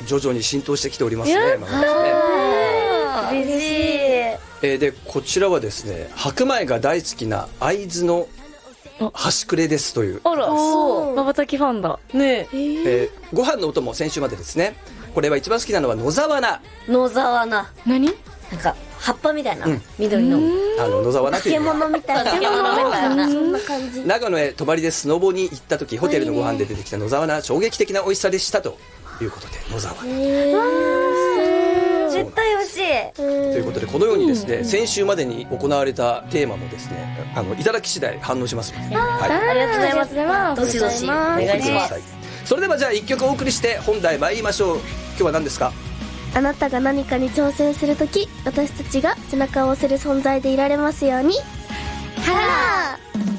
徐々に浸透してきておりますね。 嬉しい。 でこちらはですね、白米が大好きな会津の端くれですという。 あら、まばたきファンだね。 ご飯のお供先週までですね。これは一番好きなのは野沢菜。 野沢菜。 何？ なんか葉っぱみたいな、緑の野沢菜という漬物みたいな、漬物みたいな、そんな感じ。 長野へ泊まりでスノボに行った時、ホテルのご飯で出てきた野沢菜、衝撃的な美味しさでしたということで、野沢絶対美味しいということで、このようにですね、先週までに行われたテーマもですね、いただき次第反応しますので、 ありがとうございます。どしどしお願いします。 それではじゃあ1曲お送りして本題参りましょう。今日は何ですか？ あなたが何かに挑戦するとき、私たちが背中を押せる存在でいられますように。はらー